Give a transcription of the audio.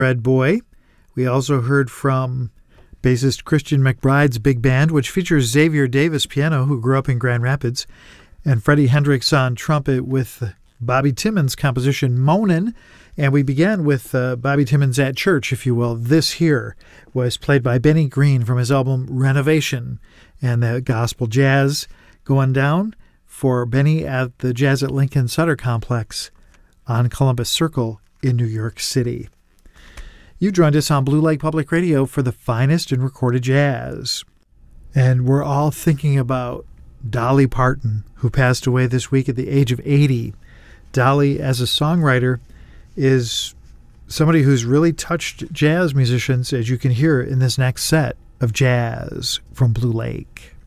Red Boy. We also heard from bassist Christian McBride's big band, which features Xavier Davis piano, who grew up in Grand Rapids, and Freddie Hendrix on trumpet with Bobby Timmons' composition Moanin'. And we began with Bobby Timmons at church, if you will. This here was played by Benny Green from his album Renovation, and the gospel jazz going down for Benny at the Jazz at Lincoln Sutter Complex on Columbus Circle in New York City. You joined us on Blue Lake Public Radio for the finest in recorded jazz. And we're all thinking about Dolly Parton, who passed away this week at the age of 80. Dolly, as a songwriter, is somebody who's really touched jazz musicians, as you can hear in this next set of jazz from Blue Lake.